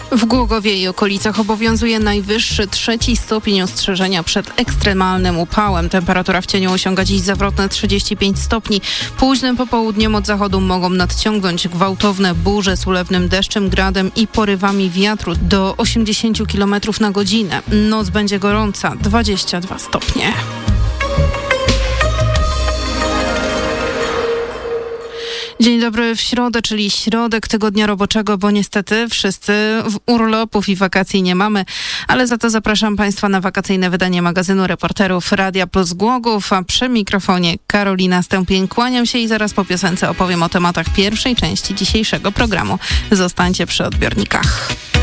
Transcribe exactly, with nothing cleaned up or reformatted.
W Głogowie i okolicach obowiązuje najwyższy trzeci stopień ostrzeżenia przed ekstremalnym upałem. Temperatura w cieniu osiąga dziś zawrotne trzydzieści pięć stopni. Późnym popołudniem od zachodu mogą nadciągnąć gwałtowne burze z ulewnym deszczem, gradem i porywami wiatru do osiemdziesiąt kilometrów na godzinę. Noc będzie gorąca, dwadzieścia dwa stopnie. Dzień dobry w środę, czyli środek tygodnia roboczego, bo niestety wszyscy w urlopów i wakacji nie mamy, ale za to zapraszam Państwa na wakacyjne wydanie magazynu Reporterów Radia Plus Głogów, a przy mikrofonie Karolina Stępień. Kłaniam się i zaraz po piosence opowiem o tematach pierwszej części dzisiejszego programu. Zostańcie przy odbiornikach.